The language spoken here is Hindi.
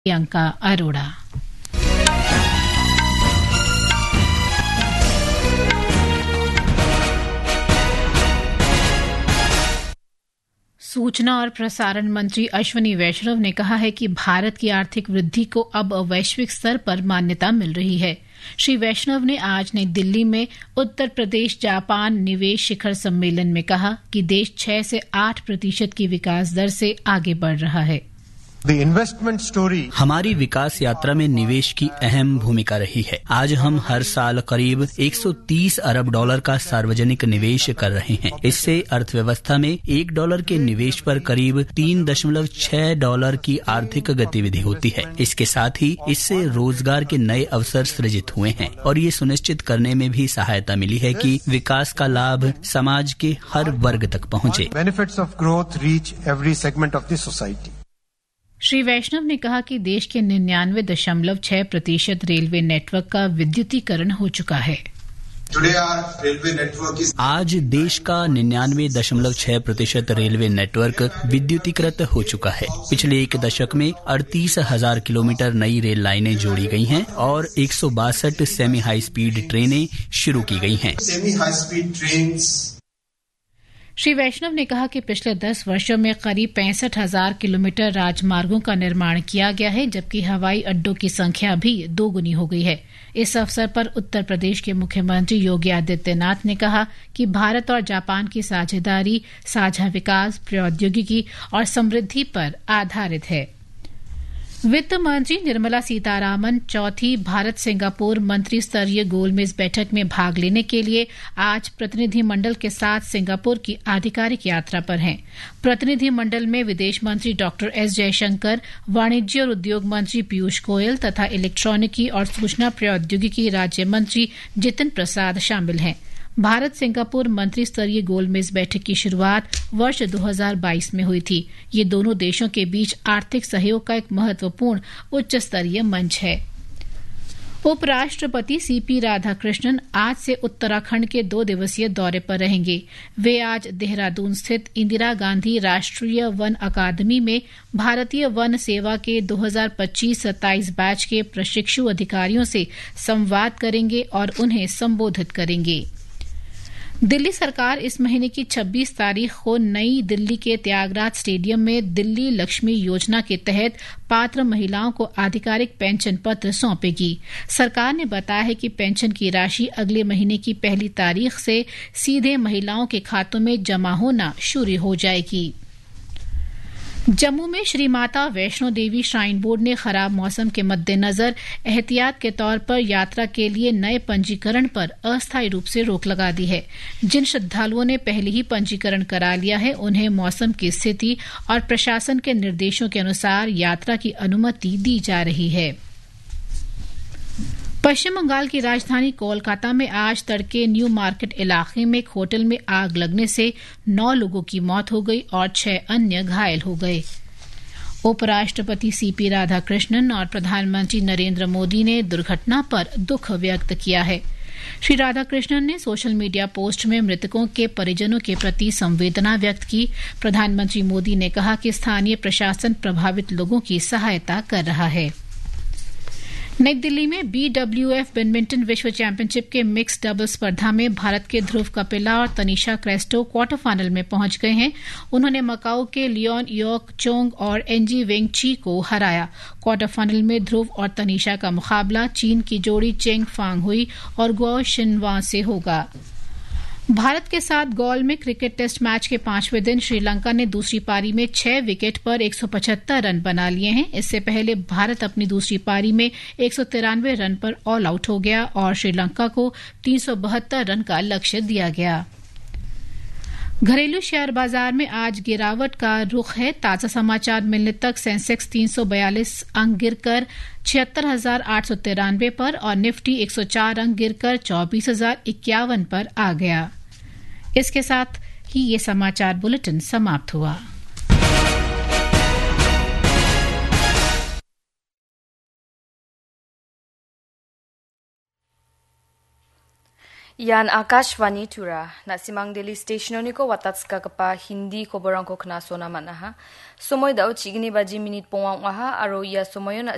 प्रियंका अरोड़ा। सूचना और प्रसारण मंत्री अश्विनी वैष्णव ने कहा है कि भारत की आर्थिक वृद्धि को अब वैश्विक स्तर पर मान्यता मिल रही है। श्री वैष्णव ने आज नई दिल्ली में उत्तर प्रदेश जापान निवेश शिखर सम्मेलन में कहा कि देश 6 से 8% की विकास दर से आगे बढ़ रहा है। हमारी विकास यात्रा में निवेश की अहम भूमिका रही है। आज हम हर साल करीब 130 अरब डॉलर का सार्वजनिक निवेश कर रहे हैं। इससे अर्थव्यवस्था में $1 के निवेश पर करीब $3.6 की आर्थिक गतिविधि होती है। इसके साथ ही इससे रोजगार के नए अवसर सृजित हुए हैं और ये सुनिश्चित करने में भी सहायता मिली है कि विकास का लाभ समाज के हर वर्ग तक पहुंचे। श्री वैष्णव ने कहा कि देश के 99.6% रेलवे नेटवर्क का विद्युतीकरण हो चुका है। आज देश का 99.6% रेलवे नेटवर्क विद्युतीकृत हो चुका है। पिछले एक दशक में 38,000 किलोमीटर नई रेल लाइनें जोड़ी गई हैं और 162 सेमी हाई स्पीड ट्रेनें शुरू की गई हैं। श्री वैष्णव ने कहा कि पिछले 10 वर्षों में करीब 65,000 किलोमीटर राजमार्गों का निर्माण किया गया है, जबकि हवाई अड्डों की संख्या भी दोगुनी हो गई है। इस अवसर पर उत्तर प्रदेश के मुख्यमंत्री योगी आदित्यनाथ ने कहा कि भारत और जापान की साझेदारी साझा विकास, प्रौद्योगिकी और समृद्धि पर आधारित है। वित्त मंत्री निर्मला सीतारामन चौथी भारत सिंगापुर मंत्री स्तरीय गोलमेज बैठक में भाग लेने के लिए आज प्रतिनिधिमंडल के साथ सिंगापुर की आधिकारिक यात्रा पर हैं। प्रतिनिधिमंडल में विदेश मंत्री डॉक्टर एस जयशंकर, वाणिज्य और उद्योग मंत्री पीयूष गोयल तथा इलेक्ट्रॉनिकी और सूचना प्रौद्योगिकी राज्य मंत्री जितिन प्रसाद शामिल हैं। भारत सिंगापुर मंत्री स्तरीय गोलमेज बैठक की शुरुआत वर्ष 2022 में हुई थी। ये दोनों देशों के बीच आर्थिक सहयोग का एक महत्वपूर्ण उच्च स्तरीय मंच है। उपराष्ट्रपति सीपी राधाकृष्णन आज से उत्तराखंड के 2 दिवसीय दौरे पर रहेंगे। वे आज देहरादून स्थित इंदिरा गांधी राष्ट्रीय वन अकादमी में भारतीय वन सेवा के 2025-27 बैच के प्रशिक्षु अधिकारियों से संवाद करेंगे और उन्हें संबोधित करेंगे। दिल्ली सरकार इस महीने की 26 तारीख को नई दिल्ली के त्यागराज स्टेडियम में दिल्ली लक्ष्मी योजना के तहत पात्र महिलाओं को आधिकारिक पेंशन पत्र सौंपेगी। सरकार ने बताया है कि पेंशन की राशि अगले महीने की 1 तारीख से सीधे महिलाओं के खातों में जमा होना शुरू हो जाएगी। जम्मू में श्री माता वैष्णो देवी श्राइन बोर्ड ने खराब मौसम के मद्देनजर एहतियात के तौर पर यात्रा के लिए नए पंजीकरण पर अस्थायी रूप से रोक लगा दी है। जिन श्रद्धालुओं ने पहले ही पंजीकरण करा लिया है, उन्हें मौसम की स्थिति और प्रशासन के निर्देशों के अनुसार यात्रा की अनुमति दी जा रही है। पश्चिम बंगाल की राजधानी कोलकाता में आज तड़के न्यू मार्केट इलाके में एक होटल में आग लगने से 9 लोगों की मौत हो गई और 6 अन्य घायल हो गए। उपराष्ट्रपति सीपी राधाकृष्णन और प्रधानमंत्री नरेंद्र मोदी ने दुर्घटना पर दुख व्यक्त किया है। श्री राधाकृष्णन ने सोशल मीडिया पोस्ट में मृतकों के परिजनों के प्रति संवेदना व्यक्त की। प्रधानमंत्री मोदी ने कहा कि स्थानीय प्रशासन प्रभावित लोगों की सहायता कर रहा है। नई दिल्ली में BWF बैडमिंटन विश्व चैंपियनशिप के मिक्स डबल स्पर्धा में भारत के ध्रुव कपिला और तनिषा क्रेस्टो क्वार्टर फाइनल में पहुंच गए हैं। उन्होंने मकाऊ के लियोन योक चोंग और एनजी वेंगची को हराया। क्वार्टर फाइनल में ध्रुव और तनिषा का मुकाबला चीन की जोड़ी चेंग फांग हुई और गुओ शिनवा से होगा। भारत के साथ गौल में क्रिकेट टेस्ट मैच के 5वें दिन श्रीलंका ने दूसरी पारी में 6 विकेट पर 175 रन बना लिए हैं। इससे पहले भारत अपनी दूसरी पारी में 193 रन पर ऑल आउट हो गया और श्रीलंका को 372 रन का लक्ष्य दिया गया। घरेलू शेयर बाजार में आज गिरावट का रुख है। ताजा समाचार मिलने तक सेंसेक्स 342 अंक गिरकर 76,893 पर और निफ्टी 104 अंक गिरकर 24,051 पर आ गया। इसके साथ ही ये समाचार बुलेटिन समाप्त हुआ। Yan Akashvani Tura, Nasimang Delhi Station ko Watatska Kapa Hindi Koboranko Knasona Manaha, Somoy Dao Chigni Baji Minute Pong Waha, Aroya Somoyona